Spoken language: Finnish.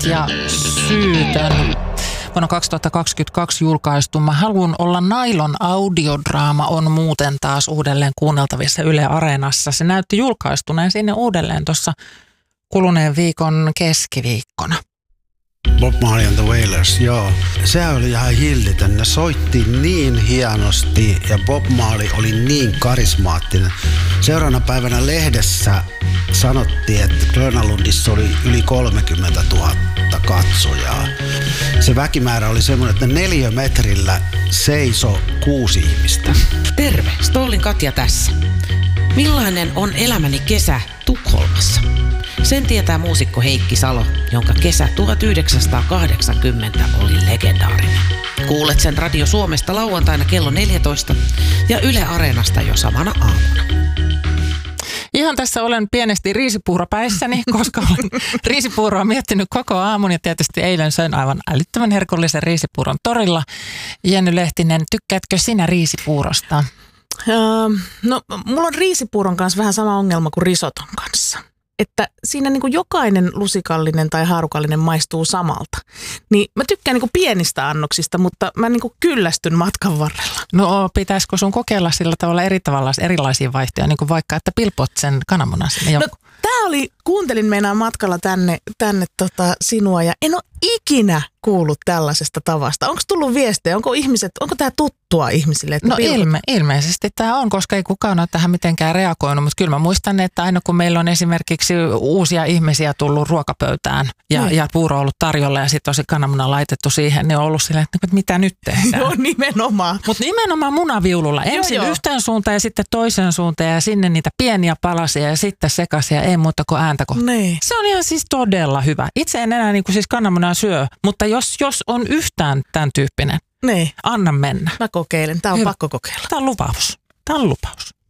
ja syytön. Vuonna 2022 julkaistu Mä haluun olla nailon audiodraama on muuten taas uudelleen kuunneltavissa Yle Areenassa. Se näytti julkaistuneen sinne uudelleen tuossa kuluneen viikon keskiviikkona. Bob Marley and the Wailers, joo. Sehän oli ihan hillitön. Ne soitti niin hienosti ja Bob Marley oli niin karismaattinen. Seuraavana päivänä lehdessä sanottiin, että Grönalundissa oli yli 30 000 katsojaa. Se väkimäärä oli semmoinen, että 4 metrillä seisoi 6 ihmistä. Terve, Stollin Katja tässä. Millainen on elämäni kesä Tukholmassa? Sen tietää muusikko Heikki Salo, jonka kesä 1980 oli legendaarinen. Kuulet sen Radio Suomesta lauantaina kello 14 ja Yle Areenasta jo samana aamuna. Ihan tässä olen pienesti riisipuuropäissäni, koska olen riisipuuroa miettinyt koko aamun ja tietysti eilen söin aivan älyttömän herkullisen riisipuuron torilla. Jenny Lehtinen, tykkäätkö sinä riisipuurosta? No, mulla on riisipuuron kanssa vähän sama ongelma kuin risoton kanssa. Että siinä niin kuin jokainen lusikallinen tai haarukallinen maistuu samalta. Niin mä tykkään niin kuin pienistä annoksista, mutta mä niin kuin kyllästyn matkan varrella. No pitäisikö sun kokeilla sillä tavalla erilaisia vaihtoehtoja, niin kuin vaikka, että pilpot sen kananmunan sinne joku? No tää oli, kuuntelin meinaan matkalla tänne sinua ja en ole ikinä kuullut tällaisesta tavasta. Onko tullut viestejä, onko tää tuttua ihmisille? Että No ilmeisesti tämä on, koska ei kukaan ole tähän mitenkään reagoinut, mutta kyllä mä muistan, että aina kun meillä on esimerkiksi uusia ihmisiä tullut ruokapöytään ja puuro ollut tarjolla ja sitten tosi kananmuna laitettu siihen, niin on ollut silleen, että mitä nyt tehdään. Joo, nimenomaan. Mutta nimenomaan munaviululla. Ensin yhteen suuntaan ja sitten toiseen suuntaan ja sinne niitä pieniä palasia ja sitten sekaisia, ei muuta kuin ääntä kohtaan. Nee. Se on ihan siis todella hyvä. Itse en enää siis kananmunaa syö, mutta jos on yhtään tämän tyyppinen, Nee. anna mennä. Mä kokeilen. Tää on pakko kokeilla. Tämä on lupaus.